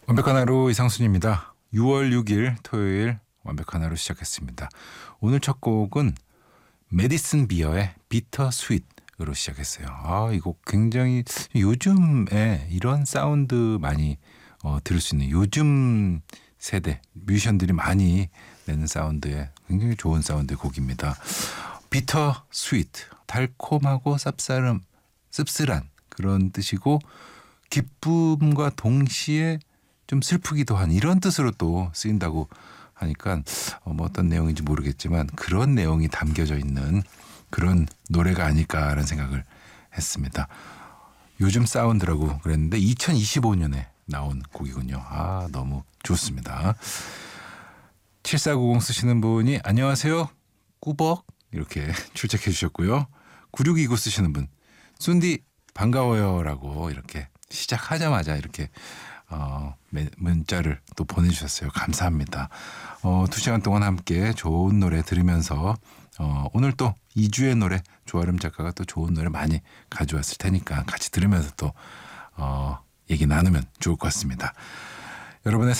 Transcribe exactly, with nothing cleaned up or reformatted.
완벽한 하루 이상순입니다. 유월 육일 토요일 완벽한 하루 시작했습니다. 오늘 첫 곡은 메디슨 비어의 비터 스윗으로 시작했어요. 아, 이 곡 굉장히 요즘에 이런 사운드 많이 어, 들을 수 있는 요즘 세대 뮤지션들이 많이 내는 사운드의 굉장히 좋은 사운드의 곡입니다. 비터 스윗, 달콤하고 쌉싸름, 씁쓸한 그런 뜻이고 기쁨과 동시에 좀 슬프기도 한 이런 뜻으로 또 쓰인다고 하니까 어, 뭐 어떤 내용인지 모르겠지만 그런 내용이 담겨져 있는 그런 노래가 아닐까라는 생각을 했습니다. 요즘 사운드라고 그랬는데 이천이십오 년에 나온 곡이군요. 아, 너무 좋습니다. 칠사구공 쓰시는 분이 안녕하세요 꾸벅 이렇게 출첵해 주셨고요. 구육이구 쓰시는 분 순디 반가워요 라고 이렇게 시작하자마자 이렇게 어, 문자를 또 보내주셨어요. 감사합니다. 어, 두 시간 동안 함께 좋은 노래 들으면서 어, 오늘 또 이주의 노래 조아름 작가가 또 좋은 노래 많이 가져왔을 테니까 같이 들으면서 또 어, 얘기 나누면 좋을 것 같습니다. 여러분의